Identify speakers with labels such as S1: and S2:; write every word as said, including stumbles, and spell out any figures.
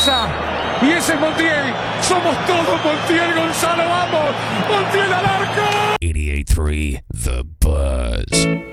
S1: cabeza. Y ese es Montiel. Somos todos Montiel, Gonzalo. Vamos. Montiel al arco.
S2: eighty-eight point three The Buzz.